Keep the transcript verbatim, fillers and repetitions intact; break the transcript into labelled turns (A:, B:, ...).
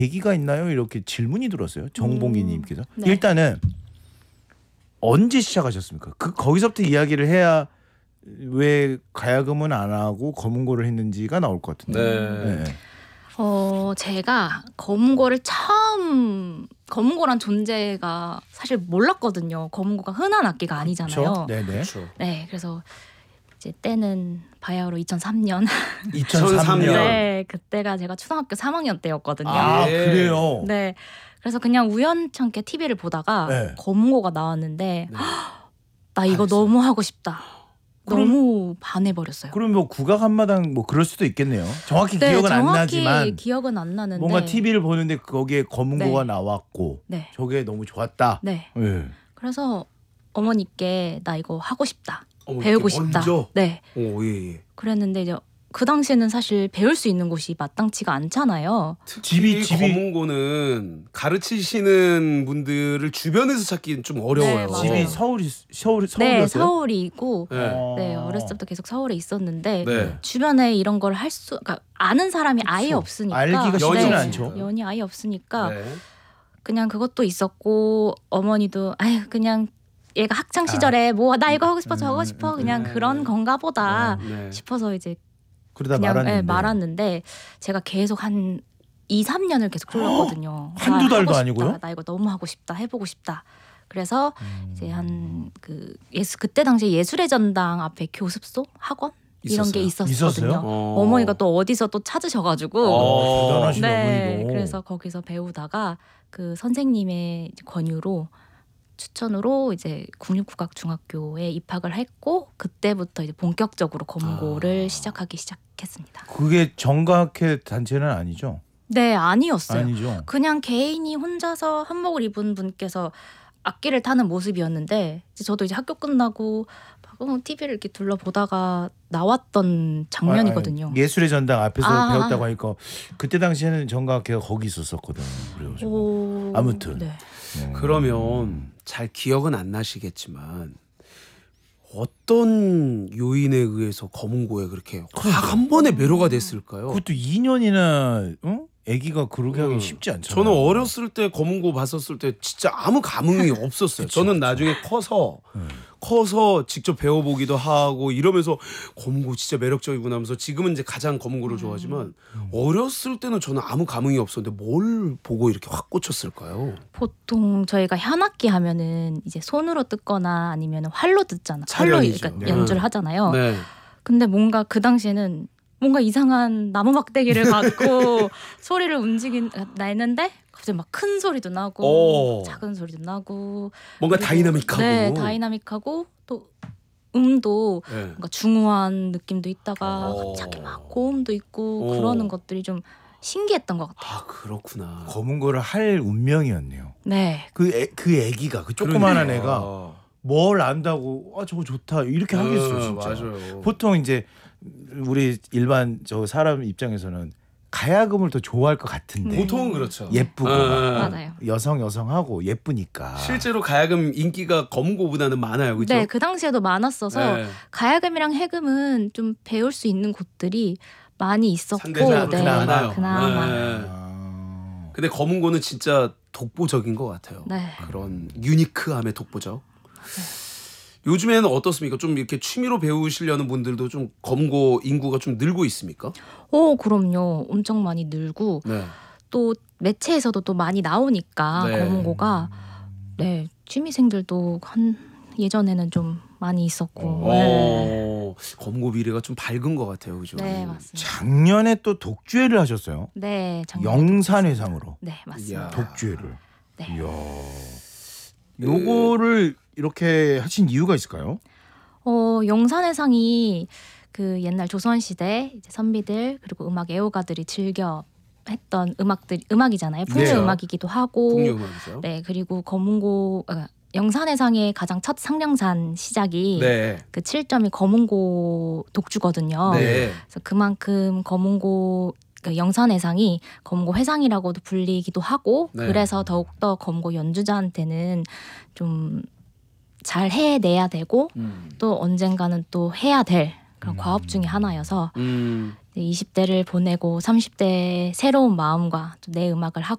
A: 계기가 있나요? 이렇게 질문이 들었어요. 정봉기님께서.
B: 음, 네.
A: 일단은 언제 시작하셨습니까? 그 거기서부터 이야기를 해야 왜 가야금은 안 하고 검은고를 했는지가 나올 것 같은데.
C: 네.
A: 네.
B: 어 제가 검은고를 처음 검은고란 존재가 사실 몰랐거든요. 검은고가 흔한 악기가 아니잖아요.
A: 네네.
C: 그렇죠.
B: 네, 그래서 이제 때는 바야흐로 이천삼 년.
A: 이천삼 년.
B: 네, 그때가 제가 초등학교 삼 학년 때였거든요.
A: 아
C: 예.
A: 그래요.
B: 네, 그래서 그냥 우연찮게 티비를 보다가
A: 네.
B: 검은고가 나왔는데
C: 네.
B: 나 이거
C: 반했어요.
B: 너무 하고 싶다.
A: 그럼-
B: 너무 반해버렸어요.
A: 그럼 뭐 국악 한마당 뭐 그럴 수도 있겠네요. 정확히
B: 네,
A: 기억은 안
B: 정확히
A: 나지만
B: 기억은 안 나는데
A: 뭔가 티비를 보는데 거기에 검은고가
B: 네.
A: 나왔고
B: 네,
A: 저게 너무 좋았다.
B: 네.
A: 네.
B: 그래서 어머니께 나 이거 하고 싶다.
C: 어머,
B: 배우고
C: 이렇게
B: 싶다.
C: 먼저?
B: 네.
C: 오, 예, 예.
B: 그랬는데 이제 그 당시에는 사실 배울 수 있는 곳이 마땅치가 않잖아요.
C: 특히
A: 집이- 집이-
C: 검은고는 가르치시는 분들을 주변에서 찾기는 좀 어려워요.
B: 네, 맞아요.
A: 집이 서울이 서울
B: 네,
A: 서울이었어요.
B: 서울이고
C: 네.
A: 어.
B: 네, 어렸을 때부터 계속 서울에 있었는데
C: 네.
B: 주변에 이런 걸 할 수, 그러니까 아는 사람이 아예
A: 그쵸.
B: 없으니까
A: 알기가
C: 연이
A: 쉽지는
B: 네,
A: 않죠.
B: 연이 아예 없으니까
C: 네.
B: 그냥 그것도 있었고 어머니도 아유 그냥 얘가 학창 시절에 뭐 나 이거 하고 싶어 저거 하고 싶어 그냥
C: 음.
B: 그런 건가 보다
C: 네.
B: 싶어서 이제
A: 그러다
B: 그냥
A: 말았는데.
B: 예, 말았는데 제가 계속 한 이, 삼 년을 계속 졸랐거든요.
A: 한두
B: 나
A: 달도
B: 하고 싶다.
A: 아니고요?
B: 나 이거 너무 하고 싶다. 해보고 싶다. 그래서
A: 음.
B: 이제 한 그 예수 그때 당시에 예술의 전당 앞에 교습소 학원 이런 게
C: 있었어요?
B: 있었거든요.
A: 있었어요?
C: 어.
B: 어머니가 또 어디서 또 찾으셔가지고
C: 어.
A: 대단하시네
B: 네,
A: 어머니도.
B: 그래서 거기서 배우다가 그 선생님의 권유로 추천으로 이제 국립국악중학교에 입학을 했고 그때부터 이제 본격적으로 검은고를
C: 아.
B: 시작하기 시작했습니다.
A: 그게 정각회 단체는 아니죠?
B: 네, 아니었어요.
A: 아니죠.
B: 그냥 개인이 혼자서 한복을 입은 분께서 악기를 타는 모습이었는데 이제 저도 이제 학교 끝나고 티비를 이렇게 둘러보다가 나왔던 장면이거든요.
A: 아니, 예술의 전당 앞에서
B: 아.
A: 배웠다고 하니까 그때 당시에는 정각회가 거기 있었었거든요. 그래가지고
B: 오,
A: 아무튼.
B: 네.
A: 음.
C: 그러면 잘 기억은 안 나시겠지만 어떤 요인에 의해서 검은고에 그렇게 확 한 번에 매료가 됐을까요?
A: 그것도 이 년이나 어? 아기가 그러게 하기
C: 음.
A: 쉽지 않잖아요.
C: 저는 어렸을 때 검은고 봤었을 때 진짜 아무 감흥이 없었어요.
A: 그쵸,
C: 저는
A: 그쵸.
C: 나중에 커서
A: 음.
C: 커서 직접 배워보기도 하고 이러면서 검은고 진짜 매력적이구나 하면서 지금은 이제 가장 검은고를 좋아하지만
A: 음.
C: 어렸을 때는 저는 아무 감흥이 없었는데 뭘 보고 이렇게 확 꽂혔을까요?
B: 보통 저희가 현악기 하면은 이제 손으로 뜯거나 아니면 활로 뜯잖아. 활로
C: 차련이죠.
B: 그러니까
C: 네.
B: 연주를 하잖아요.
C: 네.
B: 근데 뭔가 그 당시에는 뭔가 이상한 나무 막대기를 갖고 소리를 움직인 냈는데 갑자기 막 큰 소리도 나고
C: 오.
B: 작은 소리도 나고
C: 뭔가
B: 그리고-
C: 다이나믹하고.
B: 네, 다이나믹하고 또 음도
C: 네.
B: 뭔가 중후한 느낌도 있다가
C: 오.
B: 갑자기 막 고음도 있고
C: 오.
B: 그러는 것들이 좀 신기했던 것 같아요.
C: 아 그렇구나.
A: 검은 거를 할 운명이었네요.
B: 네,
A: 그, 애, 그 애기가 그 조그마한
C: 그러니까.
A: 애가 뭘 안다고 아 저거 좋다 이렇게 하겠어
C: 네,
A: 진짜.
C: 맞아요.
A: 보통 이제 우리 일반 저 사람 입장에서는 가야금을 더 좋아할 것 같은데
C: 보통은 그렇죠.
A: 예쁘고
C: 네.
A: 막
B: 맞아요.
A: 여성 여성하고 예쁘니까
C: 실제로 가야금 인기가 검은고보다는 많아요, 그렇죠?
B: 네, 그 당시에도 많았어서
C: 네.
B: 가야금이랑 해금은 좀 배울 수 있는 곳들이 많이 있었고,
C: 상대적으로
B: 네,
C: 그나마요.
B: 그나마.
C: 네.
A: 아...
C: 근데 검은고는 진짜 독보적인 것 같아요.
B: 네.
C: 그런 유니크함의 독보적. 요즘에는 어떻습니까? 좀 이렇게 취미로 배우시려는 분들도 좀 검은고 인구가 좀 늘고 있습니까?
B: 오, 그럼요. 엄청 많이 늘고
C: 네.
B: 또 매체에서도 또 많이 나오니까
C: 네.
B: 검은고가 네 취미생들도 한 예전에는 좀 많이 있었고. 네.
C: 어, 검은고 미래가 좀 밝은 것 같아요, 그죠?
B: 네, 맞습니다.
A: 작년에 또 독주회를 하셨어요.
B: 네, 작년에
A: 영산회상으로
B: 네, 맞습니다.
C: 이야.
A: 독주회를.
B: 네.
A: 이야. 요거를 이렇게 하신 이유가 있을까요?
B: 어, 영산회상이 그 옛날 조선시대 이제 선비들 그리고 음악 애호가들이 즐겨 했던 음악들 음악이잖아요. 풍류
A: 네.
B: 음악이기도 하고.
C: 풍류 음악이죠.
B: 네, 그리고 검은고 아, 영산회상의 가장 첫 상명산 시작이
C: 네.
B: 그 칠 점이 검은고 독주거든요.
C: 네.
B: 그래서 그만큼 검은고 그 영산회상이 검은고 회상이라고도 불리기도 하고
C: 네.
B: 그래서 더욱더 검은고 연주자한테는 좀 잘 해내야 되고
C: 음.
B: 또 언젠가는 또 해야 될 그런
A: 음.
B: 과업 중에 하나여서
C: 음.
B: 이십 대를 보내고 삼십 대의 새로운 마음과 또 내 음악을 하고